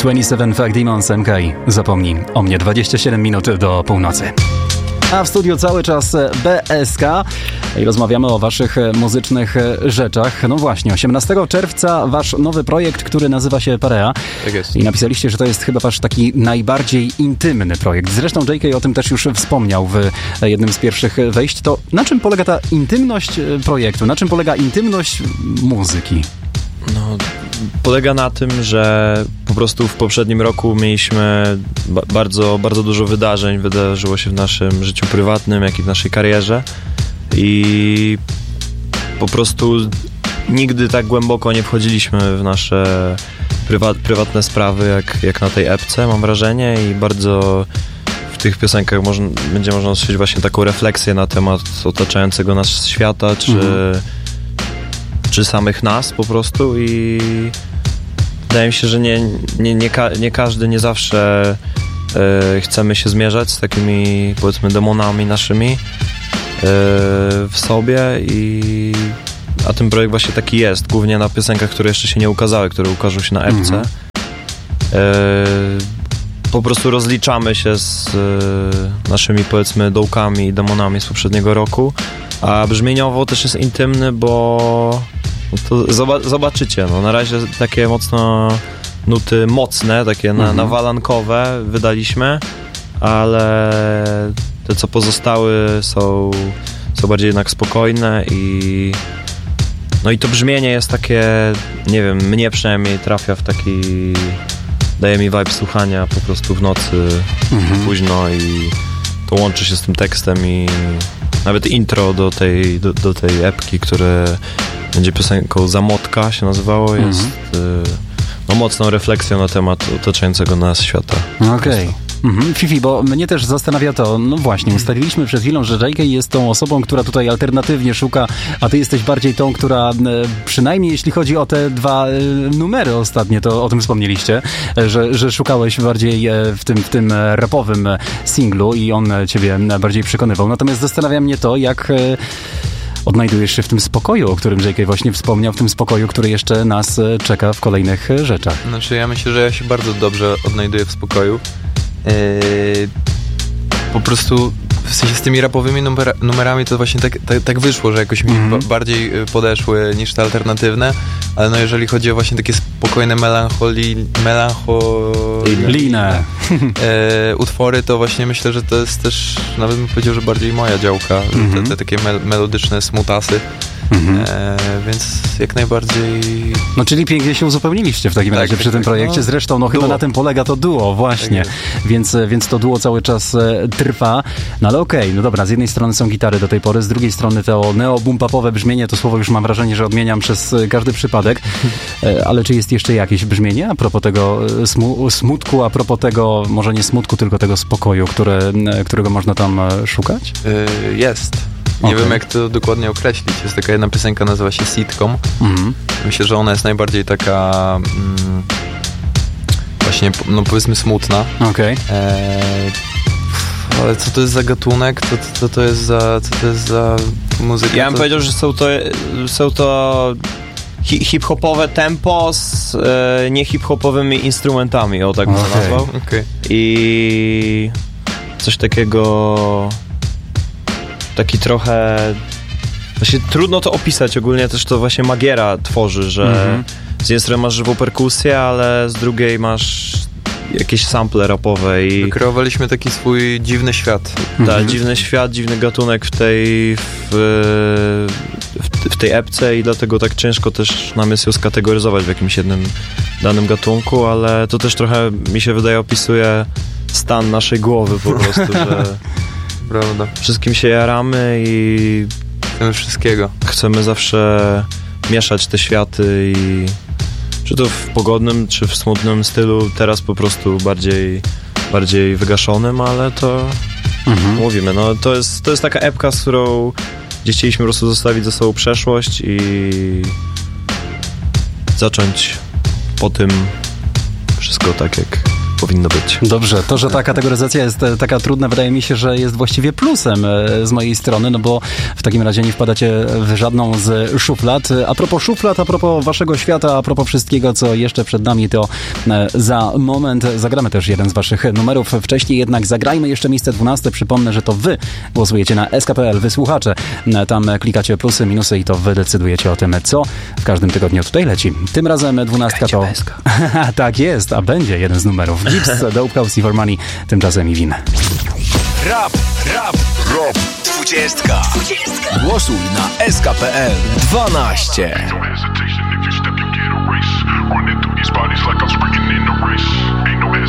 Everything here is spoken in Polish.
27 Fake Demons, MK. Zapomnij o mnie. 27 minut do północy. A w studiu cały czas BSK i rozmawiamy o waszych muzycznych rzeczach. No właśnie, 18 czerwca wasz nowy projekt, który nazywa się Parea. Tak jest. I napisaliście, że to jest chyba wasz taki najbardziej intymny projekt. Zresztą JK o tym też już wspomniał w jednym z pierwszych wejść. To na czym polega ta intymność projektu? Na czym polega intymność muzyki? No, polega na tym, że po prostu w poprzednim roku mieliśmy bardzo, bardzo dużo wydarzeń. Wydarzyło się w naszym życiu prywatnym, jak i w naszej karierze. I po prostu nigdy tak głęboko nie wchodziliśmy w nasze prywatne sprawy, jak na tej epce, mam wrażenie. I bardzo w tych piosenkach będzie można usłyszeć właśnie taką refleksję na temat otaczającego nas świata, czy samych nas po prostu. I wydaje mi się, że nie każdy, nie zawsze chcemy się zmierzać z takimi, powiedzmy, demonami naszymi w sobie, a ten projekt właśnie taki jest, głównie na piosenkach, które jeszcze się nie ukazały, które ukażą się na epce. Po prostu rozliczamy się z naszymi, powiedzmy, dołkami i demonami z poprzedniego roku, a brzmieniowo też jest intymny, bo to zobaczycie, no na razie takie mocno nuty mocne, takie nawalankowe wydaliśmy, ale te, co pozostały, są bardziej jednak spokojne i no i to brzmienie jest takie, nie wiem, mnie przynajmniej trafia w taki, daje mi vibe słuchania po prostu w nocy późno i to łączy się z tym tekstem i nawet intro do tej epki, które będzie piosenką Zamotka się nazywało, jest no, mocną refleksją na temat otaczającego nas świata. Okej. Fifi, bo mnie też zastanawia to, no właśnie, ustaliliśmy przed chwilą, że JK jest tą osobą, która tutaj alternatywnie szuka, a ty jesteś bardziej tą, która przynajmniej jeśli chodzi o te dwa numery ostatnie, to o tym wspomnieliście, że szukałeś bardziej w tym rapowym singlu i on ciebie bardziej przekonywał. Natomiast zastanawia mnie to, jak odnajdujesz się w tym spokoju, o którym JK właśnie wspomniał, w tym spokoju, który jeszcze nas czeka w kolejnych rzeczach. Znaczy, ja myślę, że ja się bardzo dobrze odnajduję w spokoju. Po prostu w sensie z tymi rapowymi numerami to właśnie tak wyszło, że jakoś mi bardziej podeszły niż te alternatywne, ale no jeżeli chodzi o właśnie takie spokojne melancholijne utwory, to właśnie myślę, że to jest też, nawet bym powiedział, że bardziej moja działka, te takie melodyczne smutasy. Więc jak najbardziej... No czyli pięknie się uzupełniliście w takim razie przy tym projekcie. No, zresztą no chyba na tym polega to duo właśnie. Tak, więc to duo cały czas trwa. No ale okej, no dobra, z jednej strony są gitary do tej pory, z drugiej strony to neo-boom-popowe brzmienie, to słowo już mam wrażenie, że odmieniam przez każdy przypadek. Ale czy jest jeszcze jakieś brzmienie a propos tego smutku, a propos tego, może nie smutku, tylko tego spokoju, którego można tam szukać? Jest. Nie wiem, jak to dokładnie określić. Jest taka jedna piosenka, nazywa się Sitcom. Myślę, że ona jest najbardziej taka właśnie, no powiedzmy, smutna. Okej. Ale co to jest za gatunek? Co to jest za muzyka? Ja bym powiedział, że są to hip-hopowe tempo z nie-hip-hopowymi instrumentami, o tak bym to nazwał. I coś takiego... Taki trochę... Właśnie trudno to opisać, ogólnie też to właśnie Magiera tworzy, że z jednej strony masz żywą perkusję, ale z drugiej masz jakieś sample rapowe i... Wykreowaliśmy taki swój dziwny świat. Tak, dziwny świat, dziwny gatunek w tej epce i dlatego tak ciężko też nam jest ją skategoryzować w jakimś jednym danym gatunku, ale to też trochę, mi się wydaje, opisuje stan naszej głowy po prostu, że... Prawda. Wszystkim się jaramy i chcemy wszystkiego. Chcemy zawsze mieszać te światy i czy to w pogodnym, czy w smutnym stylu, teraz po prostu bardziej wygaszonym, ale to mówimy, no to jest taka epka, z którą gdzie chcieliśmy po prostu zostawić ze sobą przeszłość i zacząć po tym wszystko tak, jak powinno być. Dobrze, to, że ta kategoryzacja jest taka trudna, wydaje mi się, że jest właściwie plusem z mojej strony, no bo w takim razie nie wpadacie w żadną z szuflad. A propos szuflad, a propos waszego świata, a propos wszystkiego, co jeszcze przed nami, to za moment zagramy też jeden z waszych numerów. Wcześniej jednak zagrajmy jeszcze miejsce 12. Przypomnę, że to wy głosujecie na SK.pl, wy słuchacze. Tam klikacie plusy, minusy i to wy decydujecie o tym, co w każdym tygodniu tutaj leci. Tym razem 12 to... Tak jest, a będzie jeden z numerów. Gibbs, Dope House for Money, tymczasem i win. Rap. 20. Głosuj na SK.pl 12. No hesitation if you step, you get erased. Running through these bodies like I'm sprinting in a race. Ain't no